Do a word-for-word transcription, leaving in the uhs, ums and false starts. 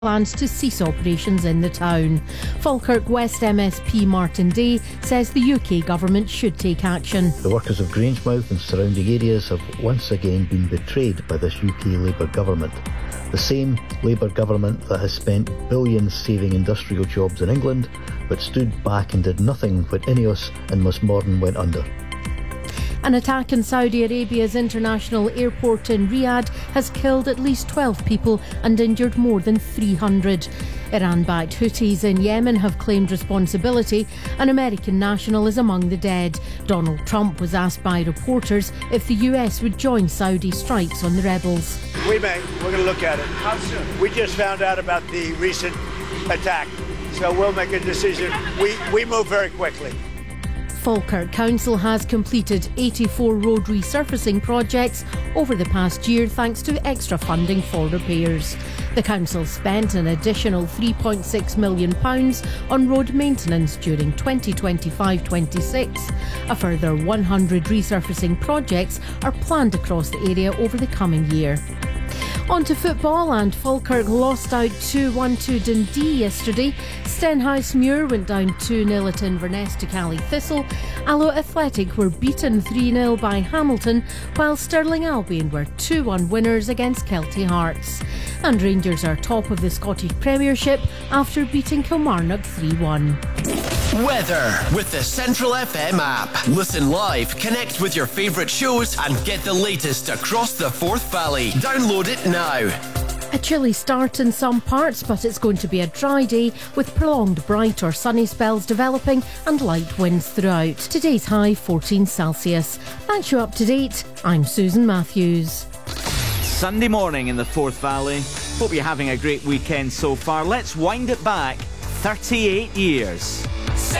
plans to cease operations in the town. Falkirk West M S P Martin Day says the U K government should take action. The workers of Grangemouth and surrounding areas have once again been betrayed by this U K Labour government. The same Labour government that has spent billions saving industrial jobs in England, but stood back and did nothing when Ineos and Musmorton went under. An attack in Saudi Arabia's international airport in Riyadh has killed at least twelve people and injured more than three hundred. Iran-backed Houthis in Yemen have claimed responsibility. An American national is among the dead. Donald Trump was asked by reporters if the U S would join Saudi strikes on the rebels. We may. We're going to look at it. How soon? We just found out about the recent attack, so we'll make a decision. We, we move very quickly. Falkirk Council has completed eighty-four road resurfacing projects over the past year thanks to extra funding for repairs. The council spent an additional three point six million pounds on road maintenance during twenty twenty-five twenty-six. A further one hundred resurfacing projects are planned across the area over the coming year. On to football, and Falkirk lost out two one to Dundee yesterday. Stenhousemuir went down two nil at Inverness to Cally Thistle. Alloa Athletic were beaten three nil by Hamilton, while Stirling Albion were two one winners against Kelty Hearts. And Rangers are top of the Scottish Premiership after beating Kilmarnock three one. Weather with the Central F M app. Listen live, connect with your favourite shows and get the latest across the Forth Valley. Download it now. A chilly start in some parts, but it's going to be a dry day with prolonged bright or sunny spells developing and light winds throughout. Today's high fourteen Celsius. Thanks you up to date. I'm Susan Matthews. Sunday morning in the Forth Valley. Hope you're having a great weekend so far. Let's wind it back thirty-eight years.